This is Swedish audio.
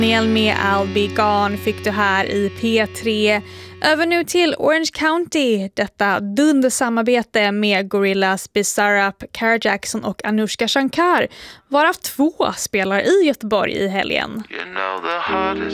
Med I'll Be Gone fick du här i P3. Över nu till Orange County, detta dundersamarbete med Gorillaz, Bizarrap, Cara Jackson och Anushka Shankar, varav 2 spelar i Göteborg i helgen.